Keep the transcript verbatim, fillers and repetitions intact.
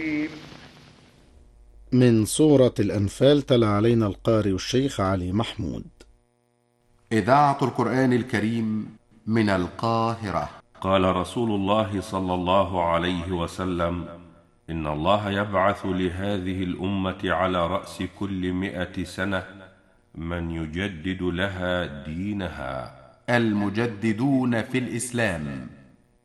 من سورة الأنفال تلا علينا القارئ الشيخ علي محمود. إذاعة القرآن الكريم من القاهرة. قال رسول الله صلى الله عليه وسلم: إن الله يبعث لهذه الأمة على رأس كل مئة سنة من يجدد لها دينها. المجددون في الإسلام